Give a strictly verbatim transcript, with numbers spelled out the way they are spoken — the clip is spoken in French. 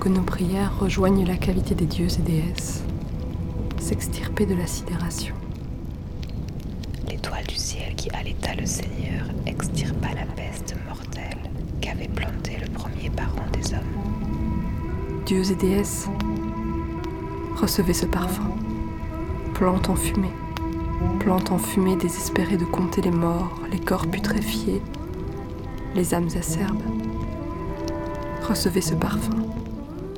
que nos prières rejoignent la cavité des dieux et déesses, s'extirper de la sidération. L'étoile du ciel qui allaita le Seigneur extirpa la peste mortelle qu'avait plantée le premier parent des hommes. Dieux et déesses, recevez ce parfum, plante enfumée, plante enfumée désespérée de compter les morts, les corps putréfiés, les âmes acerbes. Recevez ce parfum.